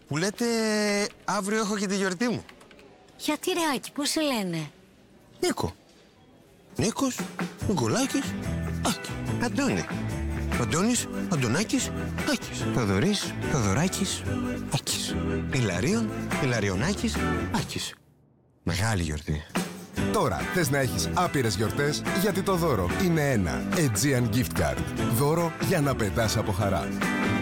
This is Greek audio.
Που λέτε αύριο έχω και τη γιορτή μου. Γιατί ρε Άκη, πώς σε λένε? Νίκο. Νίκος, Νικολάκης, Άκη. Αντώνη. Αντώνης, Αντωνάκης, Άκης. Θοδωρής, Θοδωράκης, Άκης. Ηλαρίων, Ηλαριονάκης, Άκης. Μεγάλη γιορτή. Τώρα θες να έχεις άπειρες γιορτές, γιατί το δώρο είναι ένα Aegean Gift Card. Δώρο για να πετάς από χαρά.